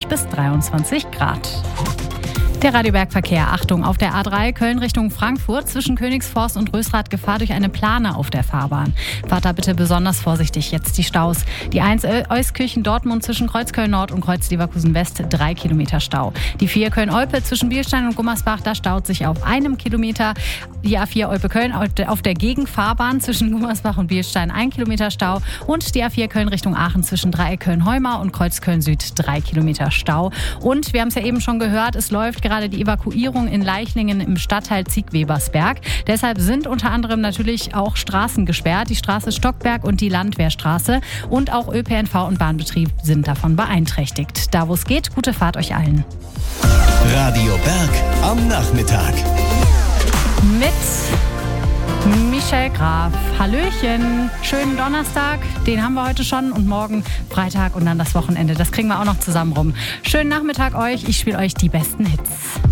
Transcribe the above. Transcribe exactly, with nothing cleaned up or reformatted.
bis dreiundzwanzig Grad. Der Radiobergverkehr. Achtung, auf der A drei Köln Richtung Frankfurt zwischen Königsforst und Rösrath Gefahr durch eine Plane auf der Fahrbahn. Fahrt da bitte besonders vorsichtig, jetzt die Staus. Die eins Euskirchen Dortmund zwischen Kreuzköln Nord und Kreuz Leverkusen West, drei Kilometer Stau. Die vier Köln-Olpe zwischen Bielstein und Gummersbach, da staut sich auf einem Kilometer. Die A vier Olpe-Köln auf der Gegenfahrbahn zwischen Gummersbach und Bielstein, ein Kilometer Stau. Und die A vier Köln Richtung Aachen zwischen Dreieck Köln-Heumar und Kreuzköln Süd, drei Kilometer Stau. Und wir haben es ja eben schon gehört, es läuft gerade die Evakuierung in Leichlingen im Stadtteil Ziegwebersberg. Deshalb sind unter anderem natürlich auch Straßen gesperrt. Die Straße Stockberg und die Landwehrstraße. Und auch Ö P N V und Bahnbetrieb sind davon beeinträchtigt. Da wo es geht, gute Fahrt euch allen. Radio Berg am Nachmittag. Mit Michelle Graf. Hallöchen. Schönen Donnerstag, den haben wir heute schon. Und morgen Freitag und dann das Wochenende. Das kriegen wir auch noch zusammen rum. Schönen Nachmittag euch. Ich spiele euch die besten Hits.